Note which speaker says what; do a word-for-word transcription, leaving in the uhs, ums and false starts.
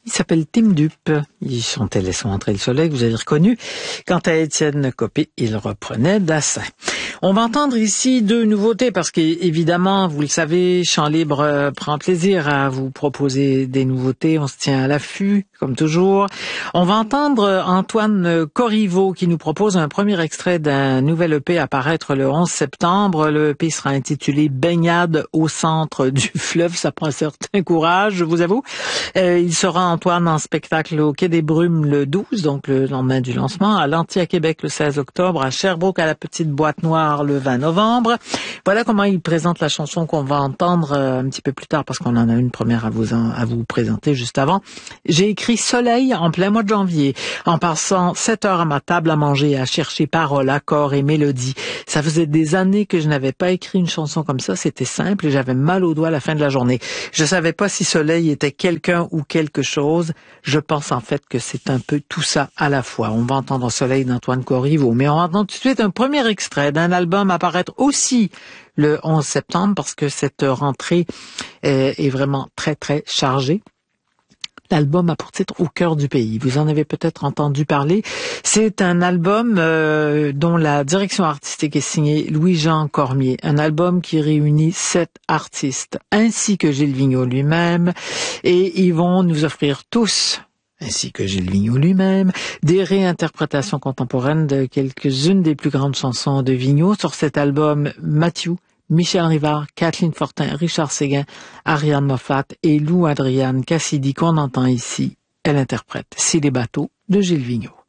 Speaker 1: Il s'appelle Tim Dupe. Il chantait Laissons entrer le soleil, que vous avez reconnu. Quant à Étienne Copé, il reprenait Dassin. On va entendre ici deux nouveautés parce qu'évidemment, vous le savez, Chant Libre euh, prend plaisir à vous proposer des nouveautés. On se tient à l'affût, comme toujours. On va entendre Antoine Corriveau qui nous propose un premier extrait d'un nouvel E P à paraître le onze septembre. Le E P sera intitulé Baignade au centre du fleuve. Ça prend un certain courage, je vous avoue. Euh, il sera, Antoine, en spectacle au Quai des Brumes le douze, donc le lendemain du lancement, à l'Anti à Québec le seize octobre, à Sherbrooke à la Petite Boîte Noire le vingt novembre. Voilà comment il présente la chanson qu'on va entendre euh, un petit peu plus tard, parce qu'on en a une première à vous en, à vous présenter juste avant. J'ai écrit Soleil en plein mois de janvier, en passant sept heures à ma table à manger, à chercher paroles, accords et mélodies. Ça faisait des années que je n'avais pas écrit une chanson comme ça. C'était simple et j'avais mal aux doigts à la fin de la journée. Je savais pas si Soleil était quelqu'un ou quelque chose. Je pense en fait que c'est un peu tout ça à la fois. On va entendre Soleil d'Antoine Corriveau, mais on va entendre tout de suite un premier extrait d'un album à paraître aussi le onze septembre, parce que cette rentrée est, est vraiment très très chargée. L'album a pour titre Au cœur du pays. Vous en avez peut-être entendu parler. C'est un album euh, dont la direction artistique est signée Louis-Jean Cormier. Un album qui réunit sept artistes, ainsi que Gilles Vigneault lui-même. Et ils vont nous offrir tous, ainsi que Gilles Vigneault lui-même, des réinterprétations contemporaines de quelques-unes des plus grandes chansons de Vigneault. Sur cet album, Mathieu, Michel Rivard, Kathleen Fortin, Richard Séguin, Ariane Moffat et Lou Adriane Cassidy qu'on entend ici. Elle interprète Si les bateaux de Gilles Vigneault.